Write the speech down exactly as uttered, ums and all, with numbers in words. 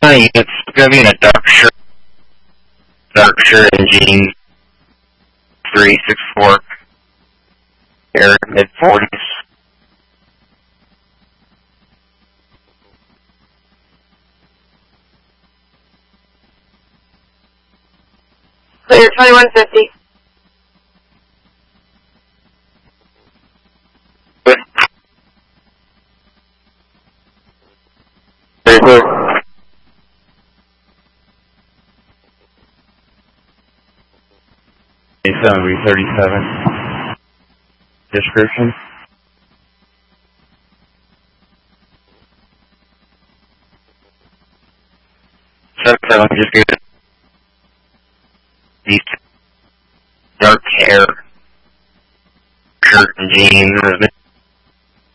Uh, it's going to be in a dark shirt, dark shirt and jeans, three six four, air mid forties. Clear twenty-one fifty. seven thirty-seven. Description. seven seven, just get these dark hair, shirt and jeans,